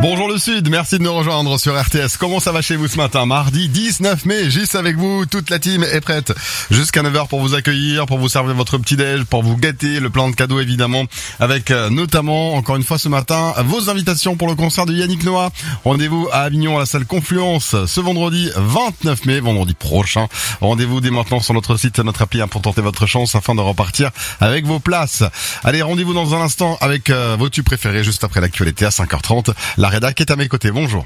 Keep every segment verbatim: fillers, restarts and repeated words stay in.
Bonjour le Sud, merci de nous rejoindre sur R T S. Comment ça va chez vous ce matin? Mardi dix-neuf mai, Gis avec vous, toute la team est prête jusqu'à neuf heures pour vous accueillir, pour vous servir votre petit-déj, pour vous gâter, le plan de cadeaux évidemment, avec euh, notamment, encore une fois ce matin, vos invitations pour le concert de Yannick Noah. Rendez-vous à Avignon à la salle Confluence ce vendredi vingt-neuf mai, vendredi prochain. Rendez-vous dès maintenant sur notre site, notre appli pour tenter votre chance afin de repartir avec vos places. Allez, rendez-vous dans un instant avec euh, vos tubes préférés juste après l'actualité à cinq heures trente. La rédac est à mes côtés, bonjour.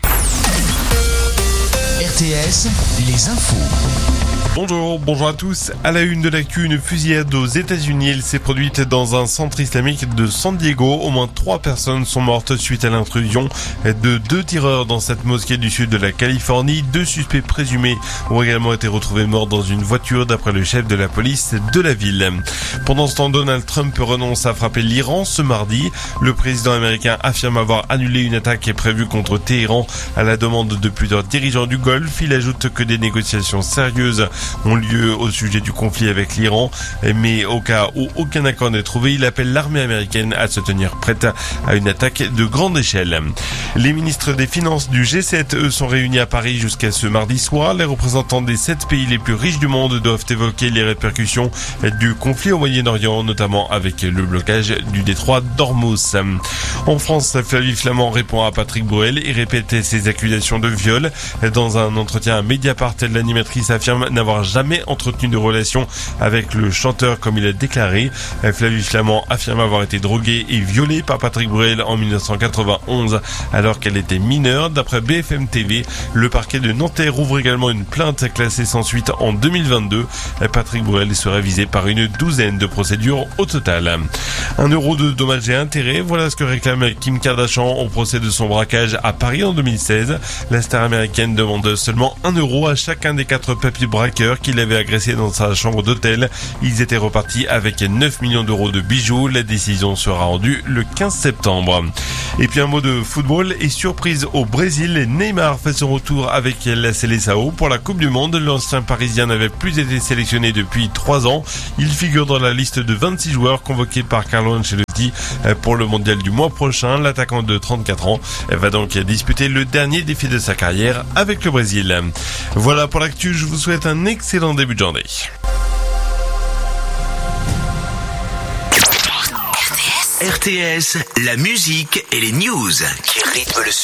R T S, les infos. Bonjour, bonjour à tous. À la une de l'actu, une fusillade aux États-Unis. Elle s'est produite dans un centre islamique de San Diego. Au moins trois personnes sont mortes suite à l'intrusion de deux tireurs dans cette mosquée du sud de la Californie. Deux suspects présumés ont également été retrouvés morts dans une voiture d'après le chef de la police de la ville. Pendant ce temps, Donald Trump renonce à frapper l'Iran ce mardi. Le président américain affirme avoir annulé une attaque prévue contre Téhéran à la demande de plusieurs dirigeants du Golfe. Il ajoute que des négociations sérieuses ont lieu au sujet du conflit avec l'Iran, mais au cas où aucun accord n'est trouvé, il appelle l'armée américaine à se tenir prête à une attaque de grande échelle. Les ministres des Finances du G sept, eux, sont réunis à Paris jusqu'à ce mardi soir. Les représentants des sept pays les plus riches du monde doivent évoquer les répercussions du conflit au Moyen-Orient, notamment avec le blocage du détroit d'Ormuz. En France, Flavie Flament répond à Patrick Bruel et répète ses accusations de viol. Dans un entretien à Mediapart, l'animatrice affirme n'avoir jamais entretenu de relation avec le chanteur comme il a déclaré. Flavie Flament affirme avoir été droguée et violée par Patrick Bruel en dix-neuf cent quatre-vingt-onze alors qu'elle était mineure. D'après B F M T V, le parquet de Nanterre ouvre également une plainte classée sans suite en deux mille vingt-deux. Patrick Bruel serait visé par une douzaine de procédures au total. Un euro de dommages et intérêts, voilà ce que réclame Kim Kardashian au procès de son braquage à Paris en deux mille seize. La star américaine demande seulement un euro à chacun des quatre papy braqueurs qu'il avait agressé dans sa chambre d'hôtel. Ils étaient repartis avec neuf millions d'euros de bijoux. La décision sera rendue le quinze septembre. Et puis un mot de football et surprise au Brésil. Neymar fait son retour avec la Seleção pour la Coupe du Monde. L'ancien Parisien n'avait plus été sélectionné depuis trois ans. Il figure dans la liste de vingt-six joueurs convoqués par Carlo Ancelotti pour le mondial du mois prochain. L'attaquant de trente-quatre ans va donc disputer le dernier défi de sa carrière avec le Brésil. Voilà pour l'actu, je vous souhaite un excellent début de journée. R T S, la musique et les news qui rythment le